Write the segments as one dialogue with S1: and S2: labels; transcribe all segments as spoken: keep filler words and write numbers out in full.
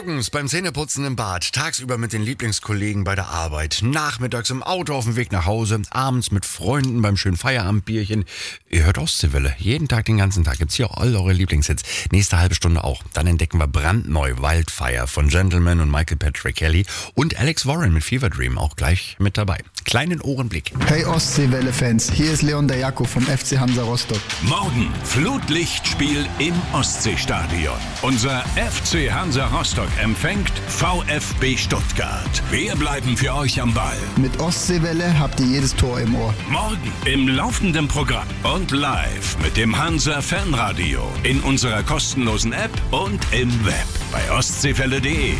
S1: Morgens beim Zähneputzen im Bad, tagsüber mit den Lieblingskollegen bei der Arbeit, nachmittags im Auto auf dem Weg nach Hause, abends mit Freunden beim schönen Feierabendbierchen. Ihr hört Ostseewelle. Jeden Tag, den ganzen Tag gibt's hier auch all eure Lieblingshits. Nächste halbe Stunde auch. Dann entdecken wir brandneu Wildfire von Gentleman und Michael Patrick Kelly und Alex Warren mit Fever Dream auch gleich mit dabei. Kleinen Ohrenblick.
S2: Hey Ostseewelle-Fans, hier ist Leon der Jakob vom F C Hansa Rostock.
S3: Morgen Flutlichtspiel im Ostseestadion. Unser F C Hansa Rostock empfängt VfB Stuttgart. Wir bleiben für euch am Ball.
S2: Mit Ostseewelle habt ihr jedes Tor im Ohr.
S3: Morgen im laufenden Programm und live mit dem Hansa Fanradio in unserer kostenlosen App und im Web bei ostseewelle punkt de.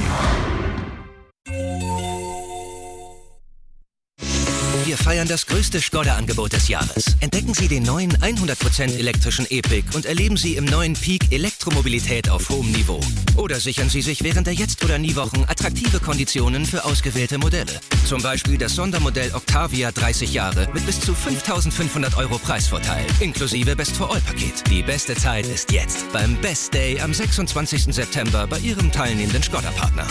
S4: Wir feiern das größte Skoda-Angebot des Jahres. Entdecken Sie den neuen hundert Prozent elektrischen E-Pick und erleben Sie im neuen Peak Elektromobilität auf hohem Niveau. Oder sichern Sie sich während der Jetzt- oder Nie-Wochen attraktive Konditionen für ausgewählte Modelle. Zum Beispiel das Sondermodell Octavia dreißig Jahre mit bis zu fünftausendfünfhundert Euro Preisvorteil, inklusive Best-for-All-Paket. Die beste Zeit ist jetzt beim Best Day am sechsundzwanzigsten September bei Ihrem teilnehmenden Skoda-Partner.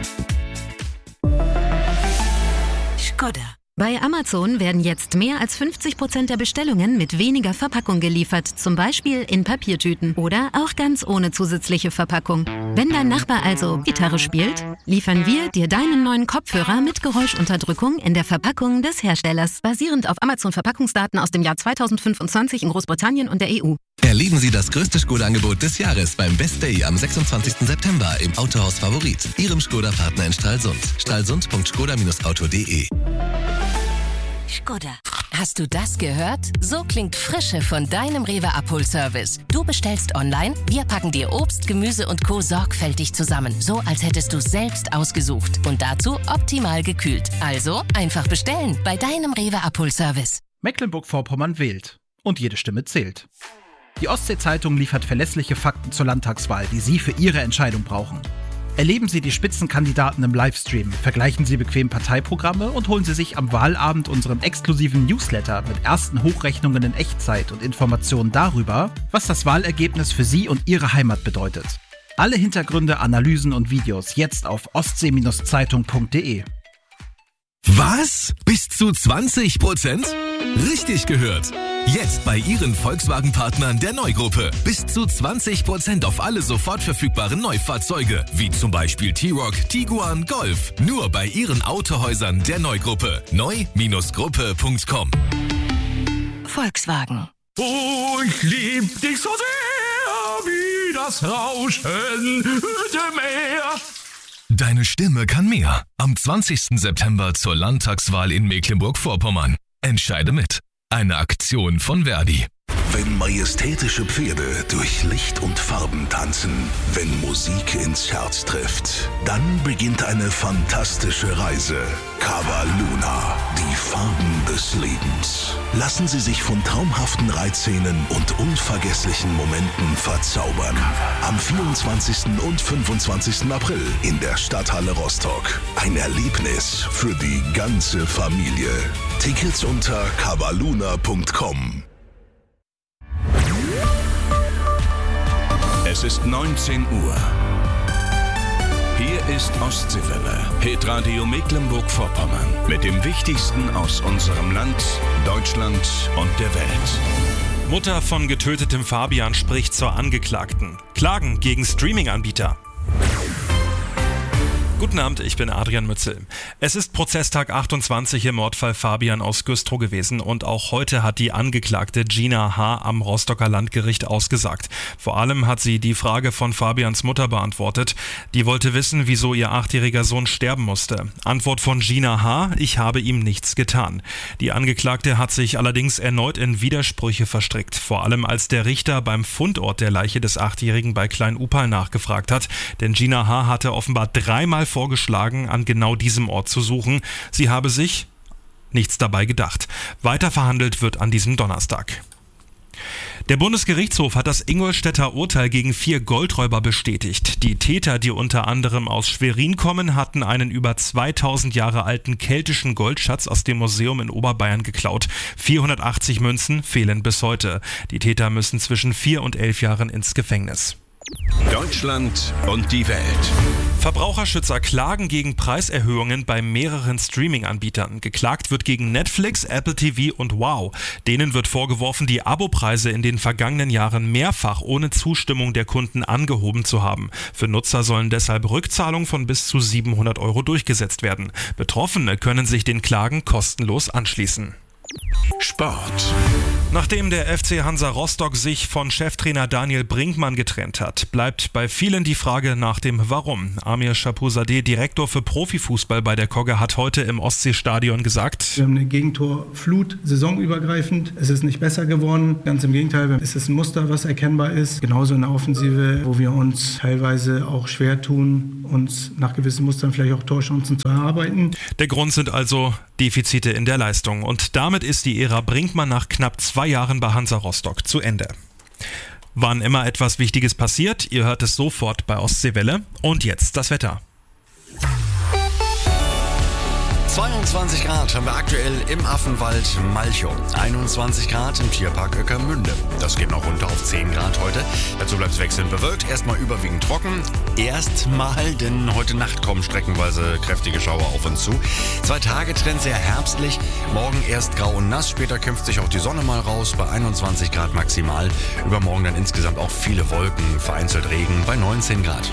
S5: Skoda. Bei Amazon werden jetzt mehr als fünfzig Prozent der Bestellungen mit weniger Verpackung geliefert, zum Beispiel in Papiertüten oder auch ganz ohne zusätzliche Verpackung. Wenn dein Nachbar also Gitarre spielt, liefern wir dir deinen neuen Kopfhörer mit Geräuschunterdrückung in der Verpackung des Herstellers, basierend auf Amazon-Verpackungsdaten aus dem Jahr zweitausendfünfundzwanzig in Großbritannien und der E U.
S6: Erleben Sie das größte Skoda-Angebot des Jahres beim Best Day am sechsundzwanzigsten September im Autohaus Favorit, Ihrem Skoda-Partner in Stralsund. stralsund punkt skoda Bindestrich auto punkt de.
S7: Skoda. Hast du das gehört? So klingt Frische von deinem Rewe Abholservice. Du bestellst online, wir packen dir Obst, Gemüse und Co. sorgfältig zusammen. So, als hättest du selbst ausgesucht. Und dazu optimal gekühlt. Also einfach bestellen bei deinem Rewe Abholservice.
S8: Mecklenburg-Vorpommern wählt. Und jede Stimme zählt. Die Ostsee-Zeitung liefert verlässliche Fakten zur Landtagswahl, die Sie für Ihre Entscheidung brauchen. Erleben Sie die Spitzenkandidaten im Livestream, vergleichen Sie bequem Parteiprogramme und holen Sie sich am Wahlabend unseren exklusiven Newsletter mit ersten Hochrechnungen in Echtzeit und Informationen darüber, was das Wahlergebnis für Sie und Ihre Heimat bedeutet. Alle Hintergründe, Analysen und Videos jetzt auf ostsee Zeitung punkt de.
S6: Was? Bis zu zwanzig Prozent? Richtig gehört! Jetzt bei Ihren Volkswagen-Partnern der Neugruppe. Bis zu zwanzig Prozent auf alle sofort verfügbaren Neufahrzeuge, wie zum Beispiel T-Roc, Tiguan, Golf. Nur bei Ihren Autohäusern der Neugruppe. neu Gruppe punkt com.
S7: Volkswagen.
S3: Oh, ich lieb dich so sehr, wie das Rauschen dem Meer.
S6: Deine Stimme kann mehr. Am zwanzigsten September zur Landtagswahl in Mecklenburg-Vorpommern. Entscheide mit. Eine Aktion von Verdi.
S9: Wenn majestätische Pferde durch Licht und Farben tanzen, wenn Musik ins Herz trifft, dann beginnt eine fantastische Reise. Cava Luna, die Farben des Lebens. Lassen Sie sich von traumhaften Reitszenen und unvergesslichen Momenten verzaubern. Am vierundzwanzigsten und fünfundzwanzigsten April in der Stadthalle Rostock. Ein Erlebnis für die ganze Familie. Tickets unter cavaluna punkt com.
S3: Es ist neunzehn Uhr. Hier ist Ostseewelle, Hitradio Mecklenburg-Vorpommern. Mit dem Wichtigsten aus unserem Land, Deutschland und der Welt.
S10: Mutter von getötetem Fabian spricht zur Angeklagten. Klagen gegen Streaming-Anbieter. Guten Abend, ich bin Adrian Mützel. Es ist Prozesstag achtundzwanzig im Mordfall Fabian aus Güstrow gewesen und auch heute hat die Angeklagte Gina H. am Rostocker Landgericht ausgesagt. Vor allem hat sie die Frage von Fabians Mutter beantwortet. Die wollte wissen, wieso ihr achtjähriger Sohn sterben musste. Antwort von Gina H.: Ich habe ihm nichts getan. Die Angeklagte hat sich allerdings erneut in Widersprüche verstrickt. Vor allem als der Richter beim Fundort der Leiche des Achtjährigen bei Klein-Upal nachgefragt hat. Denn Gina H. hatte offenbar dreimal vorgeschlagen, an genau diesem Ort zu suchen. Sie habe sich nichts dabei gedacht. Weiter verhandelt wird an diesem Donnerstag. Der Bundesgerichtshof hat das Ingolstädter Urteil gegen vier Goldräuber bestätigt. Die Täter, die unter anderem aus Schwerin kommen, hatten einen über zweitausend Jahre alten keltischen Goldschatz aus dem Museum in Oberbayern geklaut. vierhundertachtzig Münzen fehlen bis heute. Die Täter müssen zwischen vier und elf Jahren ins Gefängnis.
S3: Deutschland und die Welt.
S10: Verbraucherschützer klagen gegen Preiserhöhungen bei mehreren Streaming-Anbietern. Geklagt wird gegen Netflix, Apple T V und Wow. Denen wird vorgeworfen, die Abopreise in den vergangenen Jahren mehrfach ohne Zustimmung der Kunden angehoben zu haben. Für Nutzer sollen deshalb Rückzahlungen von bis zu siebenhundert Euro durchgesetzt werden. Betroffene können sich den Klagen kostenlos anschließen.
S3: Sport.
S10: Nachdem der F C Hansa Rostock sich von Cheftrainer Daniel Brinkmann getrennt hat, bleibt bei vielen die Frage nach dem Warum. Amir Shapuzadeh, Direktor für Profifußball bei der Kogge, hat heute im Ostseestadion gesagt:
S2: Wir haben eine Gegentorflut, saisonübergreifend. Es ist nicht besser geworden. Ganz im Gegenteil, es ist ein Muster, was erkennbar ist. Genauso in der Offensive, wo wir uns teilweise auch schwer tun, uns nach gewissen Mustern vielleicht auch Torchancen zu erarbeiten.
S10: Der Grund sind also Defizite in der Leistung. Und damit ist die Ära Brinkmann nach knapp zwei Jahren bei Hansa Rostock zu Ende. Wann immer etwas Wichtiges passiert, ihr hört es sofort bei Ostseewelle. Und jetzt das Wetter.
S1: zweiundzwanzig Grad haben wir aktuell im Affenwald Malchow. einundzwanzig Grad im Tierpark Oeckermünde. Das geht noch runter auf zehn Grad heute. Dazu bleibt es wechselnd bewölkt. Erstmal überwiegend trocken. Erstmal, denn heute Nacht kommen streckenweise kräftige Schauer auf uns zu. Zwei Tage Trend sehr herbstlich. Morgen erst grau und nass. Später kämpft sich auch die Sonne mal raus bei einundzwanzig Grad maximal. Übermorgen dann insgesamt auch viele Wolken, vereinzelt Regen bei neunzehn Grad.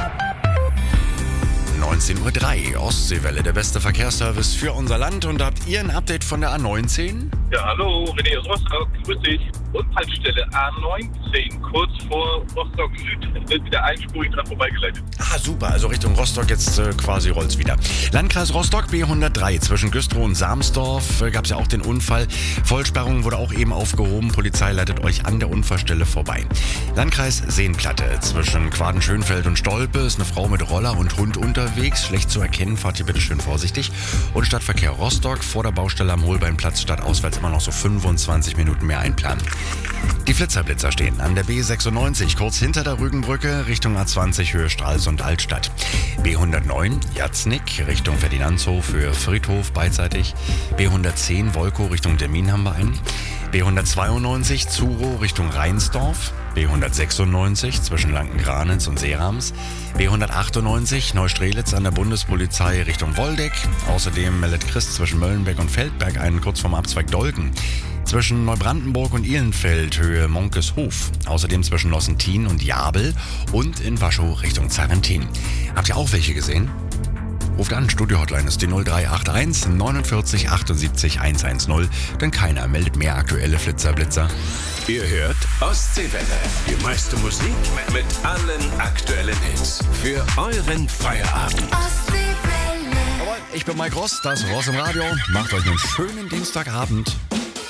S1: neunzehn Uhr drei, Ostseewelle, der beste Verkehrsservice für unser Land. Und habt ihr ein Update von der A neunzehn?
S11: Ja, hallo, René aus Rostock, grüß dich. Unfallstelle A neunzehn, kurz vor Rostock Süd, wird wieder einspurig dran vorbeigeleitet.
S1: Ah, super, also Richtung Rostock, jetzt äh, quasi rollt's wieder. Landkreis Rostock, B hundertdrei, zwischen Güstrow und Samsdorf äh, gab es ja auch den Unfall. Vollsperrung wurde auch eben aufgehoben, Polizei leitet euch an der Unfallstelle vorbei. Landkreis Seenplatte, zwischen Quaden-Schönfeld und Stolpe ist eine Frau mit Roller und Hund unterwegs, schlecht zu erkennen, fahrt hier bitte schön vorsichtig. Und Stadtverkehr Rostock, vor der Baustelle am Holbeinplatz, stadtauswärts immer noch so fünfundzwanzig Minuten mehr einplanen. Die Flitzerblitzer stehen an der B sechsundneunzig, kurz hinter der Rügenbrücke, Richtung A zwanzig, Höhe Stralsund Altstadt. B hundertneun, Jatznick, Richtung Ferdinandshof, Höhe Friedhof, beidseitig. B hundertzehn, Wolkow, Richtung Demmin haben wir einen. B hundertzweiundneunzig, Zurow, Richtung Reinsdorf. B hundertsechsundneunzig, zwischen Lankengranitz und Seerams. B hundertachtundneunzig, Neustrelitz an der Bundespolizei, Richtung Woldeck. Außerdem meldet Christ zwischen Möllenbeck und Feldberg einen kurz vorm Abzweig Dolken. Zwischen Neubrandenburg und Ihlenfeld, Höhe Monkeshof. Außerdem zwischen Lossentin und Jabel und in Waschow Richtung Zarentin. Habt ihr auch welche gesehen? Ruft an, Studio-Hotline ist die null drei acht eins neunundvierzig achtundsiebzig hundertzehn, denn keiner meldet mehr aktuelle Flitzerblitzer.
S3: Ihr hört Ostseewelle. Die meiste Musik mit allen aktuellen Hits. Für euren Feierabend.
S1: Ich bin Mike Ross, das Ross im Radio. Macht euch einen schönen Dienstagabend.